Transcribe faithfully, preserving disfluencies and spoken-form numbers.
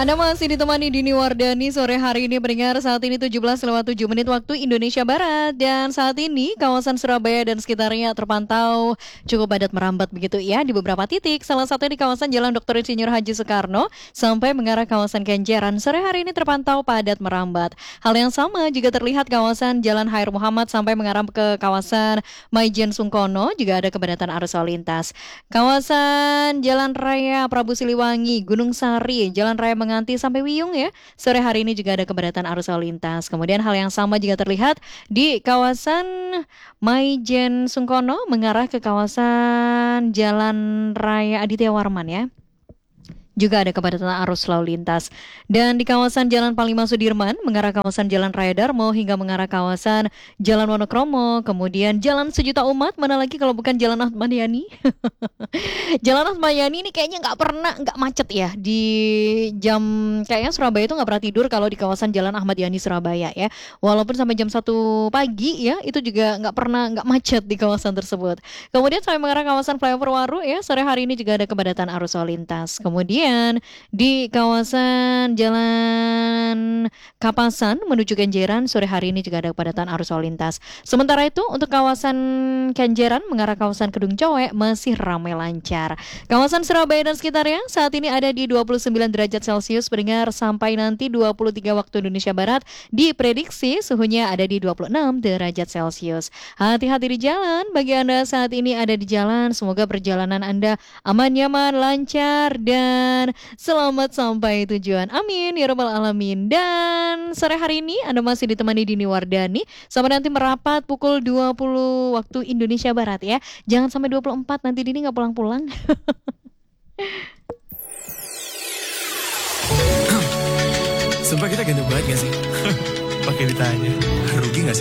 Anda masih ditemani Dini Wardani sore hari ini pendengar. Saat ini tujuh belas lewat tujuh menit waktu Indonesia Barat. Dan saat ini kawasan Surabaya dan sekitarnya terpantau cukup padat merambat begitu ya di beberapa titik. Salah satunya di kawasan Jalan Doktor Insinyur Haji Soekarno sampai mengarah kawasan Kenjeran. Sore hari ini terpantau padat merambat. Hal yang sama juga terlihat kawasan Jalan Khair Muhammad sampai mengarah ke kawasan Maijen Sungkono juga ada kepadatan arus lalu lintas. Kawasan Jalan Raya Prabu Siliwangi, Gunung Sari, Jalan Raya Menganti sampai Wiyung ya. Sore hari ini juga ada kepadatan arus lalu lintas. Kemudian hal yang sama juga terlihat di kawasan Maijen Sungkono mengarah ke kawasan Jalan Raya Aditya Warman ya. Juga ada kepadatan arus lalu lintas. Dan di kawasan Jalan Panglima Sudirman mengarah kawasan Jalan Raya Darmo hingga mengarah kawasan Jalan Wonokromo, kemudian Jalan Sejuta Umat, mana lagi kalau bukan Jalan Ahmad Yani. Jalan Ahmad Yani ini kayaknya nggak pernah nggak macet ya di jam, kayaknya Surabaya itu nggak pernah tidur kalau di kawasan Jalan Ahmad Yani Surabaya ya. Walaupun sampai jam satu pagi ya itu juga nggak pernah nggak macet di kawasan tersebut. Kemudian sampai mengarah kawasan Flyover Waru ya, sore hari ini juga ada kepadatan arus lalu lintas. Kemudian di kawasan Jalan Kapasan menuju Kenjeran sore hari ini juga ada kepadatan arus lalu lintas. Sementara itu untuk kawasan Kenjeran mengarah kawasan Kedung Cowe masih ramai lancar. Kawasan Surabaya dan sekitarnya saat ini ada di dua puluh sembilan derajat Celcius pendengar, sampai nanti dua puluh tiga waktu Indonesia Barat diprediksi suhunya ada di dua puluh enam derajat Celcius. Hati-hati di jalan bagi Anda saat ini ada di jalan, semoga perjalanan Anda aman, nyaman, lancar dan selamat sampai tujuan. Amin ya rabbal alamin. Dan sore hari ini Anda masih ditemani Dini Wardani sampai nanti merapat pukul dua puluh waktu Indonesia Barat ya. Jangan sampai dua puluh empat, nanti Dini nggak pulang-pulang. Sumpah kita ganteng banget gak sih? Pakai ditanya, rugi gak sih?